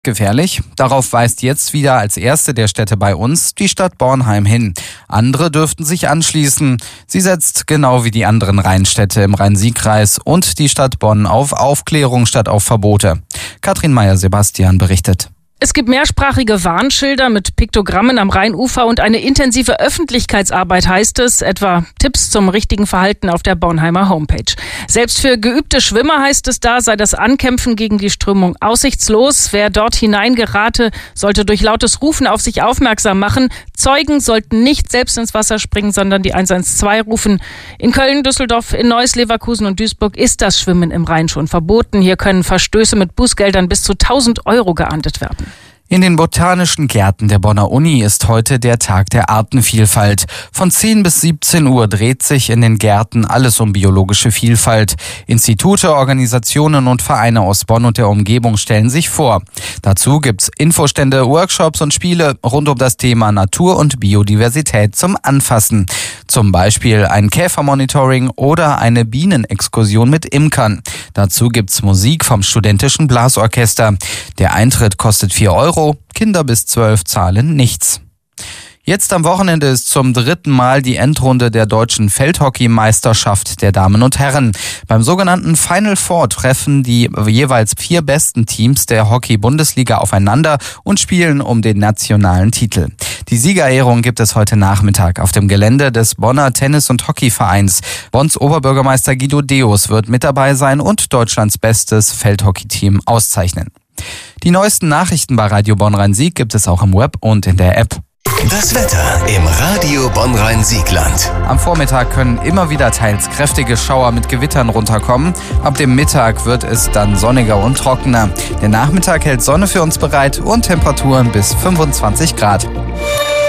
Gefährlich? Darauf weist jetzt wieder als erste der Städte bei uns die Stadt Bornheim hin. Andere dürften sich anschließen. Sie setzt genau wie die anderen Rheinstädte im Rhein-Sieg-Kreis und die Stadt Bonn auf Aufklärung statt auf Verbote. Katrin Meyer-Sebastian berichtet. Es gibt mehrsprachige Warnschilder mit Piktogrammen am Rheinufer und eine intensive Öffentlichkeitsarbeit, heißt es, etwa Tipps zum richtigen Verhalten auf der Bornheimer Homepage. Selbst für geübte Schwimmer, heißt es da, sei das Ankämpfen gegen die Strömung aussichtslos. Wer dort hineingerate, sollte durch lautes Rufen auf sich aufmerksam machen. Zeugen sollten nicht selbst ins Wasser springen, sondern die 112 rufen. In Köln, Düsseldorf, in Neuss, Leverkusen und Duisburg ist das Schwimmen im Rhein schon verboten. Hier können Verstöße mit Bußgeldern bis zu 1.000 € geahndet werden. In den botanischen Gärten der Bonner Uni ist heute der Tag der Artenvielfalt. Von 10 bis 17 Uhr dreht sich in den Gärten alles um biologische Vielfalt. Institute, Organisationen und Vereine aus Bonn und der Umgebung stellen sich vor. Dazu gibt's Infostände, Workshops und Spiele rund um das Thema Natur und Biodiversität zum Anfassen. Zum Beispiel ein Käfermonitoring oder eine Bienenexkursion mit Imkern. Dazu gibt's Musik vom Studentischen Blasorchester. Der Eintritt kostet 4 €. Kinder bis 12 zahlen nichts. Jetzt am Wochenende ist zum 3. Mal die Endrunde der deutschen Feldhockeymeisterschaft der Damen und Herren. Beim sogenannten Final Four treffen die jeweils 4 besten Teams der Hockey-Bundesliga aufeinander und spielen um den nationalen Titel. Die Siegerehrung gibt es heute Nachmittag auf dem Gelände des Bonner Tennis- und Hockeyvereins. Bonns Oberbürgermeister Guido Deus wird mit dabei sein und Deutschlands bestes Feldhockey-Team auszeichnen. Die neuesten Nachrichten bei Radio Bonn-Rhein-Sieg gibt es auch im Web und in der App. Das Wetter im Radio Bonn-Rhein-Siegland. Am Vormittag können immer wieder teils kräftige Schauer mit Gewittern runterkommen. Ab dem Mittag wird es dann sonniger und trockener. Der Nachmittag hält Sonne für uns bereit und Temperaturen bis 25 Grad.